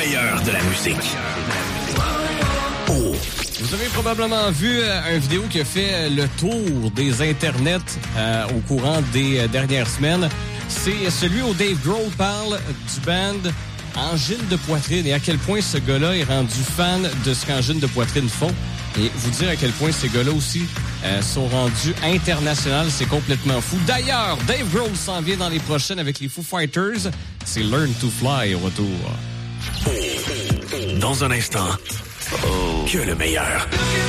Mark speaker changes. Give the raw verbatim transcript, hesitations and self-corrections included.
Speaker 1: meilleur de la musique. Oh.
Speaker 2: Vous avez probablement vu euh, une vidéo qui a fait euh, le tour des internets euh, au courant des euh, dernières semaines. C'est celui où Dave Grohl parle du band Angine de poitrine et à quel point ce gars-là est rendu fan de ce qu'Angine de poitrine font. Et vous dire à quel point ces gars-là aussi euh, sont rendus internationaux, c'est complètement fou. D'ailleurs, Dave Grohl s'en vient dans les prochaines avec les Foo Fighters. C'est Learn to Fly au retour.
Speaker 1: Dans un instant, oh. que le meilleur.